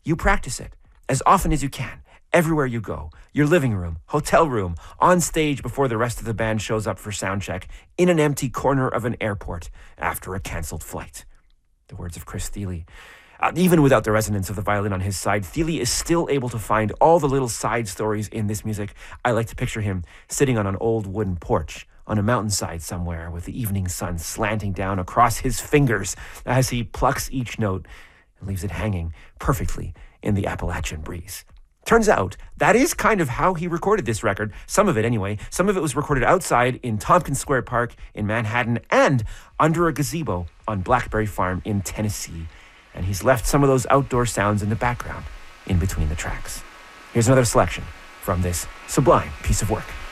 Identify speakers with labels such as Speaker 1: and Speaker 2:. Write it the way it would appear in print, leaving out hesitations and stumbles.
Speaker 1: You practice it as often as you can, everywhere you go. Your living room, hotel room, on stage before the rest of the band shows up for sound check, in an empty corner of an airport after a canceled flight. The words of Chris Thile. Even without the resonance of the violin on his side, Thile is still able to find all the little side stories in this music. I like to picture him sitting on an old wooden porch on a mountainside somewhere with the evening sun slanting down across his fingers as he plucks each note and leaves it hanging perfectly in the Appalachian breeze. Turns out that is kind of how he recorded this record. Some of it anyway. Some of it was recorded outside in Tompkins Square Park in Manhattan and under a gazebo on Blackberry Farm in Tennessee. And he's left some of those outdoor sounds in the background in between the tracks. Here's another selection from this sublime piece of work.